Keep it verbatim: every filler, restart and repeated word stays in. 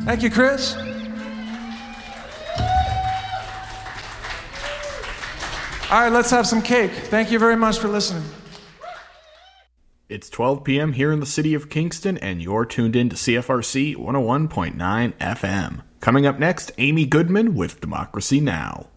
Thank you, Chris. All right, let's have some cake. Thank you very much for listening. It's twelve p.m. here in the city of Kingston, and you're tuned in to C F R C one oh one point nine F M. Coming up next, Amy Goodman with Democracy Now!